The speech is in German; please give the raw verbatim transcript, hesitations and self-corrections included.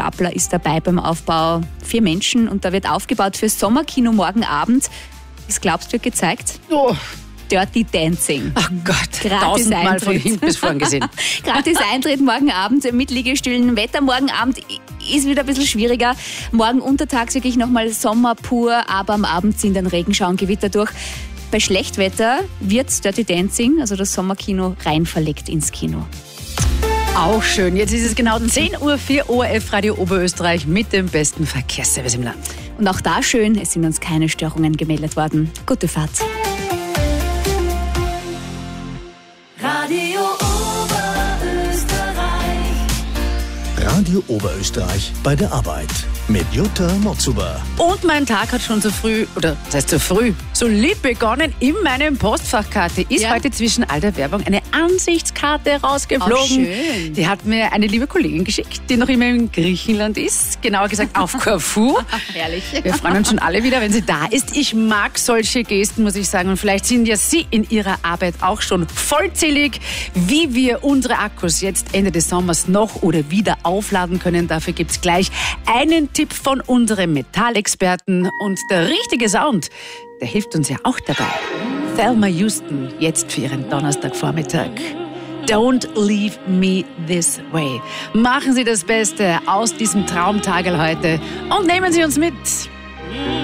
Stapler ist dabei beim Aufbau. Vier Menschen und da wird aufgebaut für Sommerkino morgen Abend. Was glaubst du, wird gezeigt? Oh. Dirty Dancing. Ach Gott, Gratis tausendmal von Eintritt. hinten bis vorn gesehen. Gratis Eintritt morgen Abend mit Liegestühlen. Wetter morgen Abend ist wieder ein bisschen schwieriger. Morgen untertags wirklich nochmal Sommer pur, aber am Abend sind dann Regenschau und Gewitter durch. Bei Schlechtwetter wird Dirty Dancing, also das Sommerkino, rein verlegt ins Kino. Auch schön. Jetzt ist es genau zehn Uhr vier O R F Radio Oberösterreich mit dem besten Verkehrsservice im Land. Und auch da schön, es sind uns keine Störungen gemeldet worden. Gute Fahrt. Radio Oberösterreich. Radio Oberösterreich bei der Arbeit mit Jutta Motzuber. Und mein Tag hat schon so früh, oder das heißt so früh, so lieb begonnen. In meinem Postfachkarte ist Ja. heute zwischen all der Werbung eine Ansichtskarte rausgeflogen. Ach, schön. Die hat mir eine liebe Kollegin geschickt, die noch immer in Griechenland ist. Genauer gesagt auf Korfu. Herrlich. Wir freuen uns schon alle wieder, wenn sie da ist. Ich mag solche Gesten, muss ich sagen. Und vielleicht sind ja Sie in Ihrer Arbeit auch schon vollzählig, wie wir unsere Akkus jetzt Ende des Sommers noch oder wieder aufladen können. Dafür gibt es gleich einen Tipp von unserem Metallexperten. Und der richtige Sound, der hilft uns ja auch dabei. Thelma Houston, jetzt für Ihren Donnerstagvormittag. Don't leave me this way. Machen Sie das Beste aus diesem Traumtag heute und nehmen Sie uns mit.